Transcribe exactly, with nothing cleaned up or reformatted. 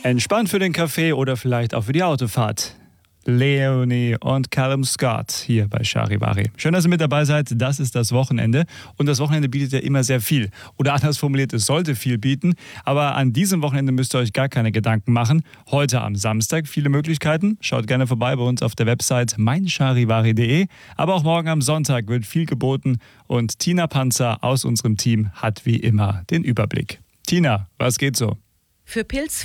Entspannt für den Kaffee oder vielleicht auch für die Autofahrt. Leonie und Callum Scott hier bei Charivari. Schön, dass ihr mit dabei seid. Das ist das Wochenende. Und das Wochenende bietet ja immer sehr viel. Oder anders formuliert, es sollte viel bieten. Aber an diesem Wochenende müsst ihr euch gar keine Gedanken machen. Heute am Samstag viele Möglichkeiten. Schaut gerne vorbei bei uns auf der Website mein charivari punkt de. Aber auch morgen am Sonntag wird viel geboten. Und Tina Panzer aus unserem Team hat wie immer den Überblick. Tina, was geht so? Für Pilz